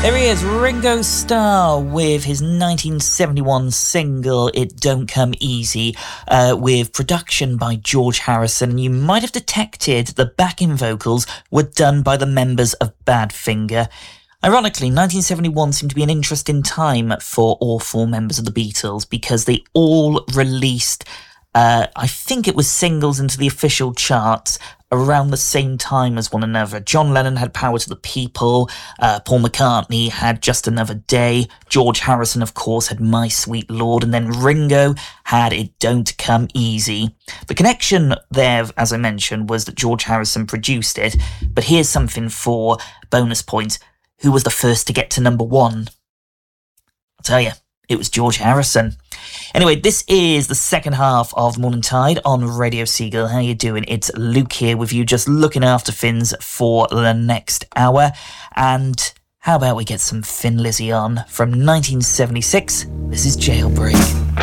There he is, Ringo Starr, with his 1971 single, It Don't Come Easy, with production by George Harrison. You might have detected the backing vocals were done by the members of Badfinger. Ironically, 1971 seemed to be an interesting time for all four members of the Beatles because they all released, I think it was singles into the official charts around the same time as one another. John Lennon had Power to the People, Paul McCartney had Just Another Day, George Harrison, of course, had My Sweet Lord, and then Ringo had It Don't Come Easy. The connection there, as I mentioned, was that George Harrison produced it, but here's something for bonus points. Who was the first to get to number one? I'll tell you, it was George Harrison. Anyway, this is the second half of Morning Tide on Radio Seagull. How you doing? It's Luke here with you, just looking after Finns for the next hour. And how about we get some Thin Lizzy on from 1976? This is Jailbreak.